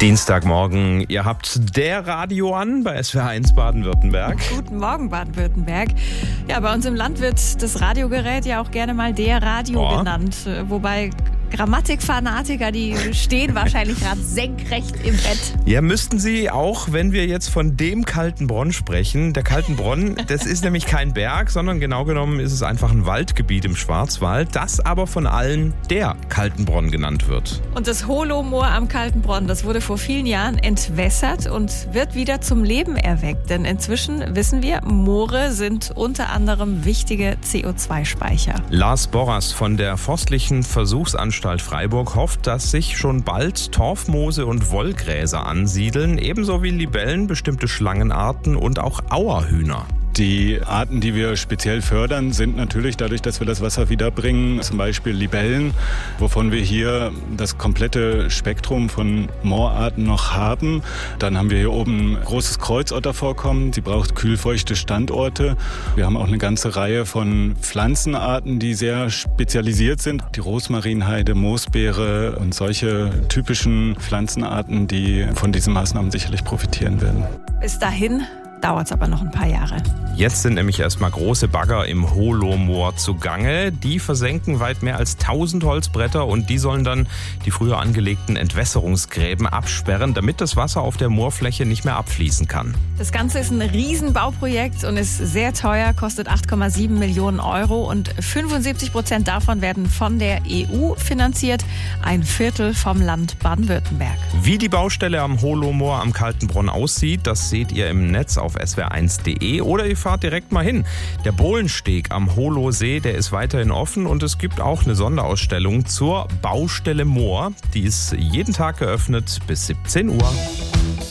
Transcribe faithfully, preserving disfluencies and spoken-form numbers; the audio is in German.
Dienstagmorgen, ihr habt der Radio an bei S W R eins Baden-Württemberg. Guten Morgen Baden-Württemberg. Ja, bei uns im Land wird das Radiogerät ja auch gerne mal der Radio oh. genannt. Wobei Grammatikfanatiker, die stehen wahrscheinlich gerade senkrecht im Bett. Ja, müssten sie auch, wenn wir jetzt von dem Kaltenbronn sprechen. Der Kaltenbronn, das ist nämlich kein Berg, sondern genau genommen ist es einfach ein Waldgebiet im Schwarzwald, das aber von allen der Kaltenbronn genannt wird. Und das Holomoor am Kaltenbronn, das wurde vor vielen Jahren entwässert und wird wieder zum Leben erweckt. Denn inzwischen wissen wir, Moore sind unter anderem wichtige C O zwei Speicher. Lars Borras von der Forstlichen Versuchsanstalt Freiburg hofft, dass sich schon bald Torfmoose und Wollgräser ansiedeln, ebenso wie Libellen, bestimmte Schlangenarten und auch Auerhühner. Die Arten, die wir speziell fördern, sind natürlich dadurch, dass wir das Wasser wiederbringen, zum Beispiel Libellen, wovon wir hier das komplette Spektrum von Moorarten noch haben. Dann haben wir hier oben ein großes Kreuzottervorkommen. Sie braucht kühlfeuchte Standorte. Wir haben auch eine ganze Reihe von Pflanzenarten, die sehr spezialisiert sind. Die Rosmarinheide, Moosbeere und solche typischen Pflanzenarten, die von diesen Maßnahmen sicherlich profitieren werden. Bis dahin dauert es aber noch ein paar Jahre. Jetzt sind nämlich erstmal große Bagger im Holomoor zugange. Die versenken weit mehr als tausend Holzbretter und die sollen dann die früher angelegten Entwässerungsgräben absperren, damit das Wasser auf der Moorfläche nicht mehr abfließen kann. Das Ganze ist ein Riesenbauprojekt und ist sehr teuer, kostet acht Komma sieben Millionen Euro und fünfundsiebzig Prozent davon werden von der E U finanziert, ein Viertel vom Land Baden-Württemberg. Wie die Baustelle am Holomoor am Kaltenbronn aussieht, das seht ihr im Netz auf S W R eins punkt de oder ihr fahrt direkt mal hin. Der Bohlensteg am Holosee, der ist weiterhin offen und es gibt auch eine Sonderausstellung zur Baustelle Moor. Die ist jeden Tag geöffnet bis siebzehn Uhr.